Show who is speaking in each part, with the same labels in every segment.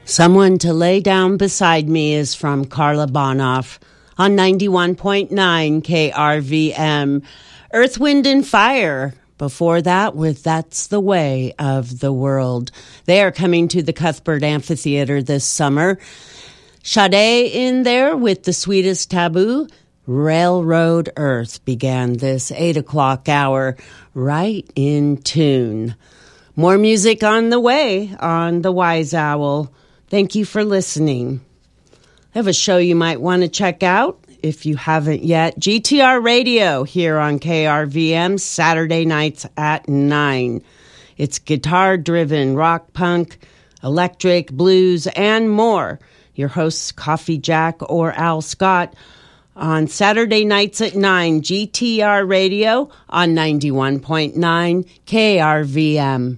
Speaker 1: Someone to Lay Down Beside Me is from Carla Bonoff on 91.9 KRVM. Earth, Wind, and Fire. Before that, with That's the Way of the World. They are coming to the Cuthbert Amphitheater this summer. Sade in there with The Sweetest Taboo. Railroad Earth began this 8 o'clock hour right in tune. More music on the way on The Wise Owl. Thank you for listening. I have a show you might want to check out if you haven't yet. GTR Radio here on KRVM, Saturday nights at 9. It's guitar-driven rock, punk, electric, blues, and more. Your hosts, Coffee Jack or Al Scott, on Saturday nights at 9, GTR Radio on 91.9 KRVM.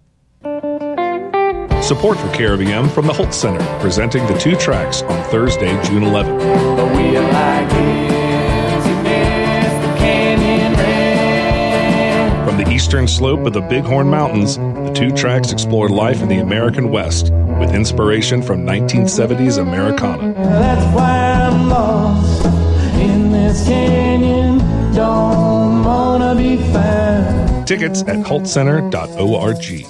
Speaker 2: Support for KRVM from the Holtz Center, presenting the two tracks on Thursday, June 11th.
Speaker 3: But we are like hills amidst the canyon rain.
Speaker 2: From the eastern slope of the Bighorn Mountains, the two tracks explore life in the American West with inspiration from 1970s Americana.
Speaker 3: That's why I'm lost in this canyon. Don't wanna be found.
Speaker 2: Tickets at holtzcenter.org.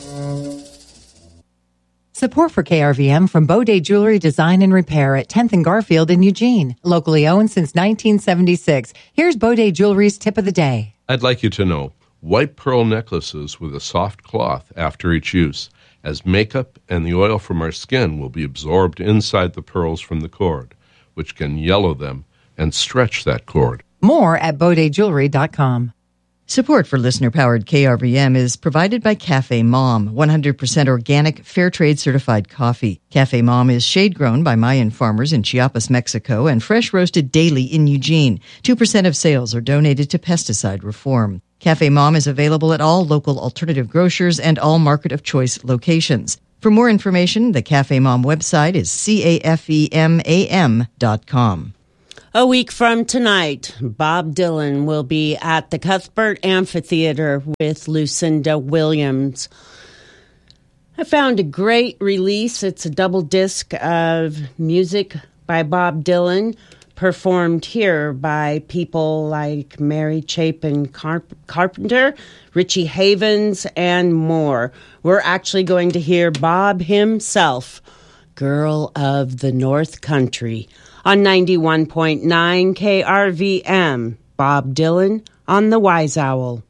Speaker 4: Support for KRVM from Baudet Jewelry Design and Repair at 10th and Garfield in Eugene. Locally owned since 1976. Here's Baudet Jewelry's tip of the day.
Speaker 5: I'd like you to know, white pearl necklaces with a soft cloth after each use, as makeup and the oil from our skin will be absorbed inside the pearls from the cord, which can yellow them and stretch that cord.
Speaker 4: More at BaudetJewelry.com.
Speaker 6: Support for listener-powered KRVM is provided by Cafe Mom, 100% organic, fair trade certified coffee. Cafe Mom is shade-grown by Mayan farmers in Chiapas, Mexico, and fresh-roasted daily in Eugene. 2% of sales are donated to pesticide reform. Cafe Mom is available at all local alternative grocers and all market of choice locations. For more information, the Cafe Mom website is cafemam.com.
Speaker 1: A week from tonight, Bob Dylan will be at the Cuthbert Amphitheater with Lucinda Williams. I found a great release. It's a double disc of music by Bob Dylan, performed here by people like Mary Chapin Carpenter, Richie Havens, and more. We're actually going to hear Bob himself, Girl of the North Country, on 91.9 KRVM. Bob Dylan on The Wise Owl.